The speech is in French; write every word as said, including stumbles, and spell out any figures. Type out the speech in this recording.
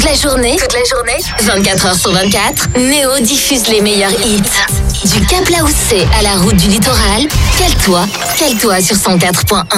la journée, toute la journée, vingt-quatre heures sur vingt-quatre, Néo diffuse les meilleurs hits. Du Cap Laoussé à la route du littoral, cale-toi, cale-toi sur cent quatre point un.